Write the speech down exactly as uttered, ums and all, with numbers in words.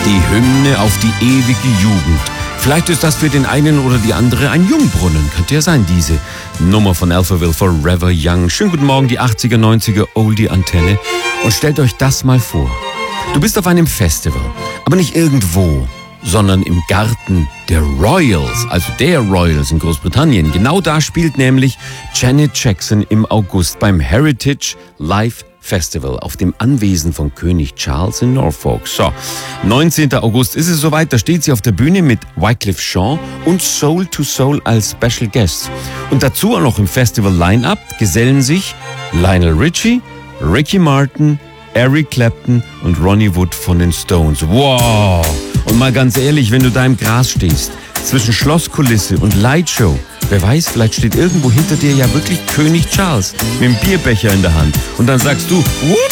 Die Hymne auf die ewige Jugend. Vielleicht ist das für den einen oder die andere ein Jungbrunnen. Könnte ja sein, diese Nummer von Alphaville, Forever Young. Schönen guten Morgen, die achtziger, neunziger Oldie-Antenne. Und stellt euch das mal vor. Du bist auf einem Festival, aber nicht irgendwo, sondern im Garten der Royals, also der Royals in Großbritannien. Genau da spielt nämlich Janet Jackson im August beim Heritage Live Festival auf dem Anwesen von König Charles in Norfolk. So, neunzehnten August ist es soweit, da steht sie auf der Bühne mit Wyclef Jean und Soul to Soul als Special Guests. Und dazu auch noch im Festival-Line-Up gesellen sich Lionel Richie, Ricky Martin, Eric Clapton und Ronnie Wood von den Stones. Wow! Und mal ganz ehrlich, wenn du da im Gras stehst, zwischen Schlosskulisse und Lightshow, wer weiß, vielleicht steht irgendwo hinter dir ja wirklich König Charles mit dem Bierbecher in der Hand. Und dann sagst du, whoop,